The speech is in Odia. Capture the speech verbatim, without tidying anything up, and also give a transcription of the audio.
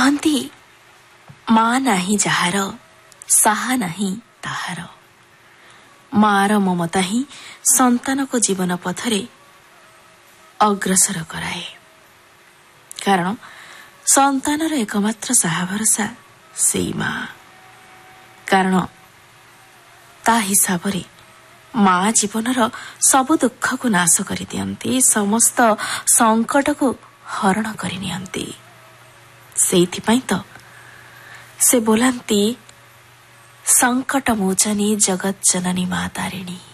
କହନ୍ତି ମା ନାହିଁ ଯାହାର ସାହା ନାହିଁ ତାହାର। ମାର ମମତା ହିଁ ସନ୍ତାନକୁ ଜୀବନ ପଥରେ ଅଗ୍ରସର କରାଏ। କାରଣ ସନ୍ତାନର ଏକମାତ୍ର ସାହା ଭରସା ସେଇ ମା। କାରଣ ତା ହିସାବରେ ମା ଜୀବନର ସବୁ ଦୁଃଖକୁ ନାଶ କରିଦିଅନ୍ତି, ସମସ୍ତ ସଙ୍କଟକୁ ହରଣ କରିନିଅନ୍ତି। ସେଇଥିପାଇଁ ତ ସେ ବୋଲାନ୍ତି ସଙ୍କଟ ମୋଚନୀ ଜଗତ୍ ଜନନୀ ମା ତାରିଣୀ।